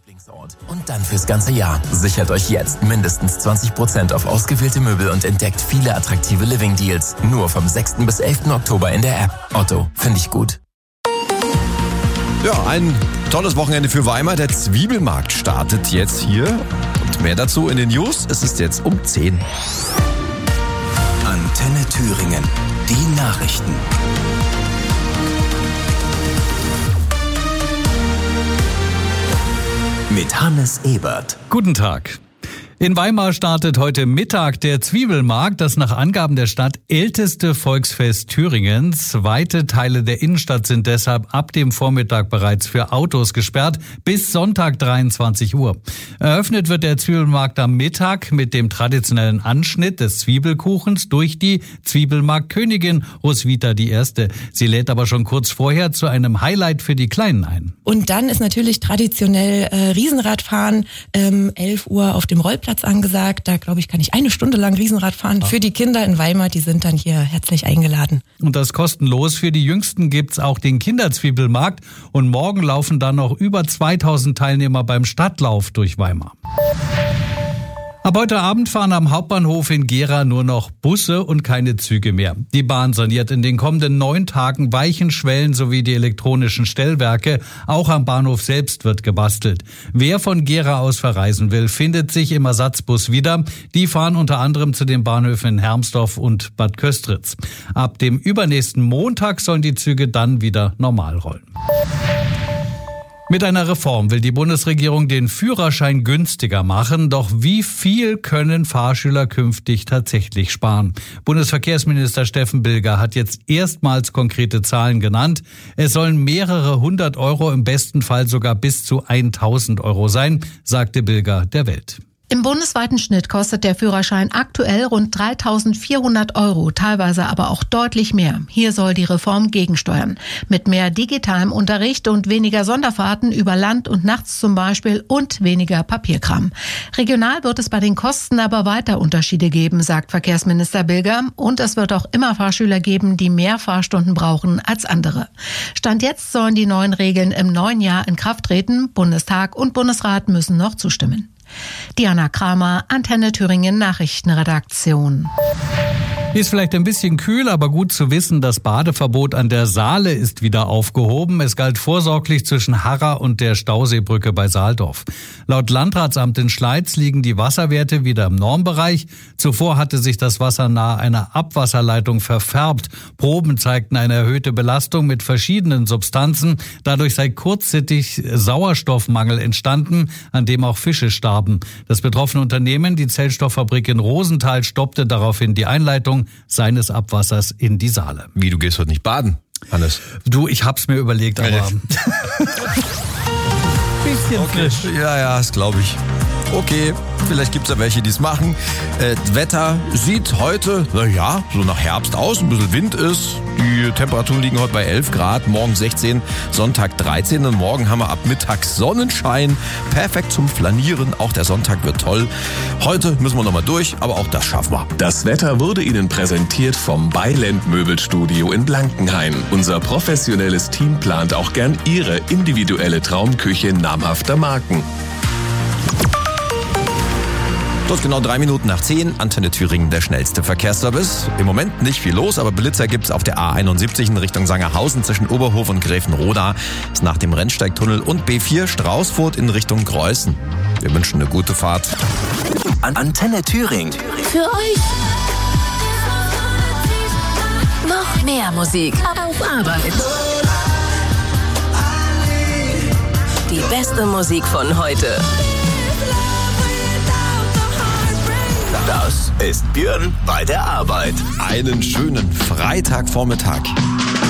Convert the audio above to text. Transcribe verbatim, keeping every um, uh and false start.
Lieblingsort. Und dann fürs ganze Jahr. Sichert euch jetzt mindestens zwanzig Prozent auf ausgewählte Möbel und entdeckt viele attraktive Living-Deals. Nur vom sechsten bis elften Oktober in der App. Otto, finde ich gut. Ja, ein tolles Wochenende für Weimar. Der Zwiebelmarkt startet jetzt hier. Und mehr dazu in den News. Es ist jetzt um zehn. Antenne Thüringen. Die Nachrichten. Mit Hannes Ebert. Guten Tag. In Weimar startet heute Mittag der Zwiebelmarkt, das nach Angaben der Stadt älteste Volksfest Thüringens. Weite Teile der Innenstadt sind deshalb ab dem Vormittag bereits für Autos gesperrt, bis Sonntag dreiundzwanzig Uhr. Eröffnet wird der Zwiebelmarkt am Mittag mit dem traditionellen Anschnitt des Zwiebelkuchens durch die Zwiebelmarktkönigin Roswitha die Erste. Sie lädt aber schon kurz vorher zu einem Highlight für die Kleinen ein. Und dann ist natürlich traditionell äh, Riesenradfahren, ähm, elf Uhr auf dem Rollplatz angesagt. Da, glaube ich, kann ich eine Stunde lang Riesenrad fahren. Ja. Für die Kinder in Weimar, die sind dann hier herzlich eingeladen. Und das kostenlos. Für die Jüngsten gibt's auch den Kinderzwiebelmarkt. Und morgen laufen dann noch über zweitausend Teilnehmer beim Stadtlauf durch Weimar. Ab heute Abend fahren am Hauptbahnhof in Gera nur noch Busse und keine Züge mehr. Die Bahn saniert in den kommenden neun Tagen Weichen, Schwellen sowie die elektronischen Stellwerke. Auch am Bahnhof selbst wird gebastelt. Wer von Gera aus verreisen will, findet sich im Ersatzbus wieder. Die fahren unter anderem zu den Bahnhöfen in Hermsdorf und Bad Köstritz. Ab dem übernächsten Montag sollen die Züge dann wieder normal rollen. Mit einer Reform will die Bundesregierung den Führerschein günstiger machen. Doch wie viel können Fahrschüler künftig tatsächlich sparen? Bundesverkehrsminister Steffen Bilger hat jetzt erstmals konkrete Zahlen genannt. Es sollen mehrere hundert Euro, im besten Fall sogar bis zu tausend Euro sein, sagte Bilger der Welt. Im bundesweiten Schnitt kostet der Führerschein aktuell rund dreitausendvierhundert Euro, teilweise aber auch deutlich mehr. Hier soll die Reform gegensteuern. Mit mehr digitalem Unterricht und weniger Sonderfahrten über Land und nachts zum Beispiel und weniger Papierkram. Regional wird es bei den Kosten aber weiter Unterschiede geben, sagt Verkehrsminister Bilger. Und es wird auch immer Fahrschüler geben, die mehr Fahrstunden brauchen als andere. Stand jetzt sollen die neuen Regeln im neuen Jahr in Kraft treten. Bundestag und Bundesrat müssen noch zustimmen. Diana Kramer, Antenne Thüringen Nachrichtenredaktion. Ist vielleicht ein bisschen kühl, aber gut zu wissen, das Badeverbot an der Saale ist wieder aufgehoben. Es galt vorsorglich zwischen Harra und der Stauseebrücke bei Saaldorf. Laut Landratsamt in Schleiz liegen die Wasserwerte wieder im Normbereich. Zuvor hatte sich das Wasser nahe einer Abwasserleitung verfärbt. Proben zeigten eine erhöhte Belastung mit verschiedenen Substanzen. Dadurch sei kurzzeitig Sauerstoffmangel entstanden, an dem auch Fische starben. Das betroffene Unternehmen, die Zellstofffabrik in Rosenthal, stoppte daraufhin die Einleitung seines Abwassers in die Saale. Wie, du gehst heute nicht baden, Hannes? Du, ich hab's mir überlegt, aber... bisschen okay. frisch. Ja, ja, das glaube ich. Okay, vielleicht gibt's ja welche, die es machen. Äh, Wetter sieht heute, na ja, so nach Herbst aus, ein bisschen Wind ist. Die Temperaturen liegen heute bei elf Grad, morgen sechzehn, Sonntag dreizehn und morgen haben wir ab Mittag Sonnenschein. Perfekt zum Flanieren, auch der Sonntag wird toll. Heute müssen wir nochmal durch, aber auch das schaffen wir. Das Wetter wurde Ihnen präsentiert vom Beiland Möbelstudio in Blankenhain. Unser professionelles Team plant auch gern Ihre individuelle Traumküche namhafter Marken. Dort genau drei Minuten nach zehn, Antenne Thüringen, der schnellste Verkehrsservice. Im Moment nicht viel los, aber Blitzer gibt's auf der A einundsiebzig in Richtung Sangerhausen zwischen Oberhof und Gräfenroda. Ist nach dem Rennsteigtunnel und B vier Straußfurt in Richtung Greußen. Wir wünschen eine gute Fahrt. Antenne Thüringen. Für euch. Noch mehr Musik auf Arbeit. Die beste Musik von heute. Das ist Björn bei der Arbeit. Einen schönen Freitagvormittag.